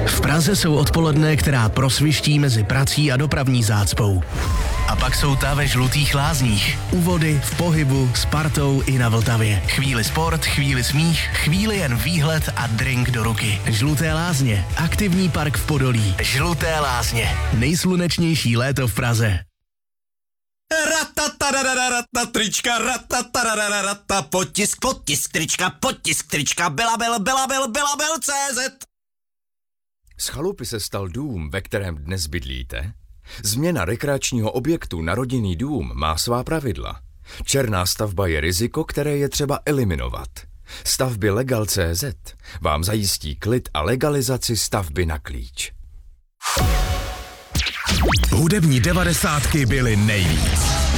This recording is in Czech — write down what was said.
V Praze jsou odpoledne, která prosviští mezi prací a dopravní zácpou. A pak jsou ta ve Žlutých Lázních. U vody, v pohybu, s partou i na Vltavě. Chvíli sport, chvíli smích, chvíli jen výhled a drink do ruky. Žluté Lázně. Aktivní park v Podolí. Žluté Lázně. Nejslunečnější léto v Praze. Trička, potisk, trička, Belabel.cz. Z chalupy se stal dům, ve kterém dnes bydlíte? Změna rekreačního objektu na rodinný dům má svá pravidla. Černá stavba je riziko, které je třeba eliminovat. Stavby Legal.cz vám zajistí klid a legalizaci stavby na klíč. Hudební 90 byly nejvíc.